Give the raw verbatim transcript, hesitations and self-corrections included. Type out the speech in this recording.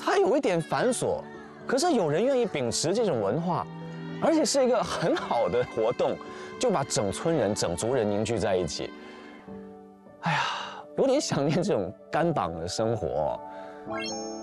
它有一点繁琐，可是有人愿意秉持这种文化，而且是一个很好的活动，就把整村人、整族人凝聚在一起。哎呀，有点想念这种干绑的生活哦。